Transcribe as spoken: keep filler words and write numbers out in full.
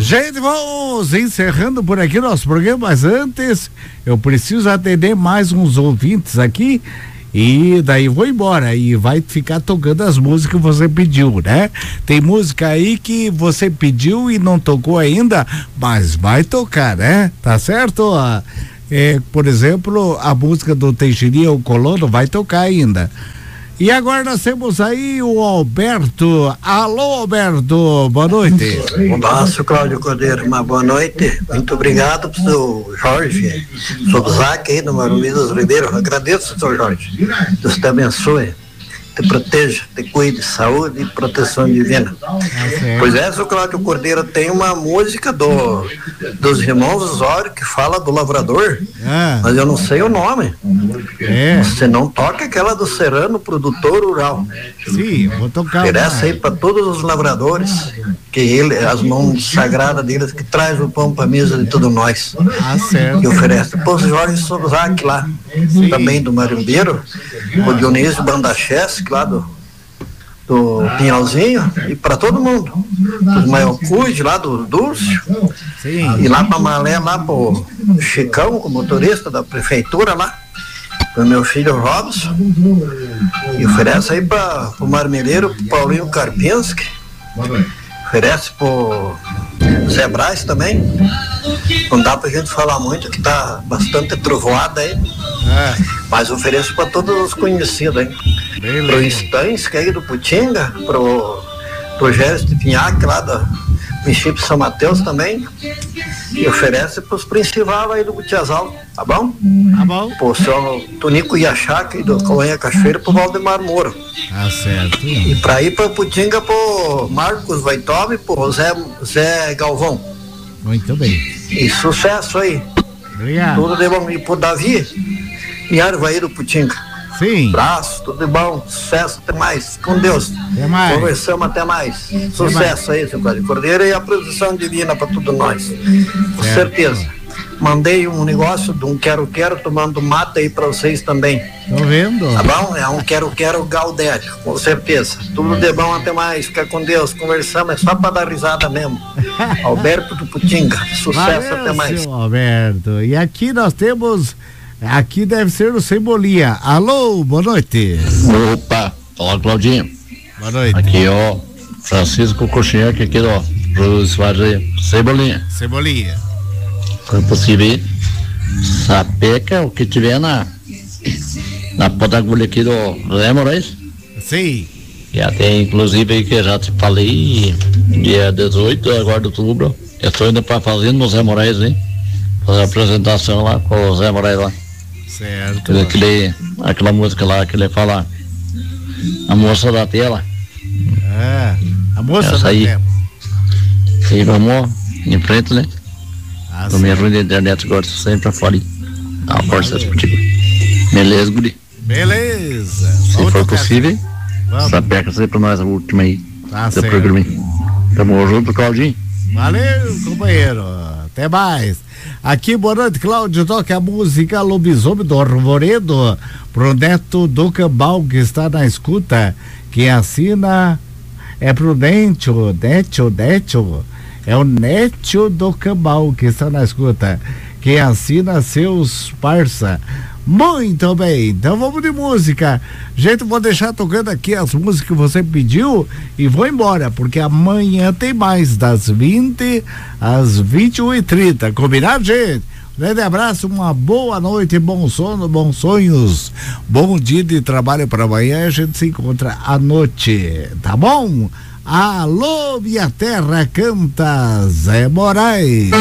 Gente, vamos encerrando por aqui nosso programa, mas antes eu preciso atender mais uns ouvintes aqui e daí vou embora e vai ficar tocando as músicas que você pediu, né? Tem música aí que você pediu e não tocou ainda, mas vai tocar, né? Tá certo? É, por exemplo, a música do Teixeirinha, o Colono, vai tocar ainda. E agora nós temos aí o Alberto. Alô, Alberto, boa noite. Um abraço, Cláudio Cordeiro, uma boa noite. Muito obrigado pro seu Jorge Sobzac aí do Marumidas Ribeiro. Agradeço, seu Jorge. Deus te abençoe, te proteja, te cuide, saúde e proteção divina. É, pois é, seu Cláudio Cordeiro, tem uma música do dos irmãos Osório que fala do lavrador, é. mas eu não sei o nome. É. Você não toca aquela do Serrano, produtor rural. Sim, vou tocar. Oferece aí para todos os lavradores, que ele, as mãos sagradas deles, que traz o pão para a mesa de todos nós. Ah, certo. Que oferece. Depois o Jorge Sobzac lá, Sim. também do Marimbeiro, o Dionísio Bandachés, lá do, do Pinhalzinho, e para todo mundo. Os Maiocud, lá do Dúrcio. Sim. E lá para Malé, lá pro Chicão, o motorista da prefeitura lá. Pro meu filho Robson. E oferece aí para o marmeleiro, pro Paulinho Karpinski. Oferece pro Zé Braz também. Não dá pra gente falar muito, que tá bastante trovoada aí. É. Mas ofereço para todos os conhecidos aí. Bem pro Stans, que é aí do Putinga, pro, pro Géris de Pinhaque, lá do município de São Mateus também. E oferece pros principais aí do Butiazal, tá bom? Tá bom. Pro seu Tonico Iachaca e do Colônia Cachoeira, pro Valdemar Moura. Tá certo. E pra ir pra Putinga, pro Marcos Vaitove, pro Zé, Zé Galvão. Muito bem. E sucesso aí. Obrigado. Tudo de bom. E pro Davi, e aí do Putinga. Sim. Abraço, tudo de bom, sucesso, até mais. Com Deus. Até mais. Conversamos, até mais. Até sucesso mais. Aí, seu Cláudio Cordeiro, e a produção divina para todos nós. Com certo. certeza. Mandei um negócio de um quero-quero tomando mata aí para vocês também. Tô vendo. Tá bom? É um quero-quero Gaudério, com certeza. Tudo de bom, até mais. Fica com Deus. Conversamos, é só para dar risada mesmo. Alberto do Putinga. Sucesso, Valeu, até mais. Seu Alberto. E aqui nós temos. Aqui deve ser o Cebolinha. Alô, boa noite. Opa, olá, Claudinho. Boa noite. Aqui, ó, Francisco Coxinhaque, aqui, ó, José Fazer, Cebolinha. Cebolinha. Foi possível sapeca, o que tiver na na ponta agulha aqui do Zé Moraes. Sim. Já tem, inclusive, aí que já te falei, dia dezoito agora de outubro, eu estou indo pra fazenda no Zé Moraes, hein? Fazer a apresentação lá com o Zé Moraes lá. Certo. Aquele, aquela música lá que ele fala, a moça da tela. É, a moça Essa da aí. tela. E vamos em frente, né? Ah, Tô me ruim da internet agora, sempre pra fora. Dá uma força contigo. Beleza, guri? Beleza. Se Vamos for tocar. possível, Vamos. sapeca sempre pra nós a última aí. Tá do certo. programa aí. Tamo junto, Claudinho. Valeu, companheiro. Até mais. Aqui, boa noite, Cláudio. Toca a música Lobisomem do Arvoredo pro Neto do Cambal, que está na escuta. Quem assina é pro Nétio, Nétio, Nétio. É o Nétio do Cambal que está na escuta. Quem assina seus parça. Muito bem, então vamos de música. Gente, vou deixar tocando aqui as músicas que você pediu e vou embora, porque amanhã tem mais, das vinte às vinte e uma e trinta. Combinado, gente? Um grande abraço, uma boa noite, bom sono, bons sonhos, bom dia de trabalho para amanhã. A gente se encontra à noite, tá bom? Alô, minha terra canta Zé Moraes.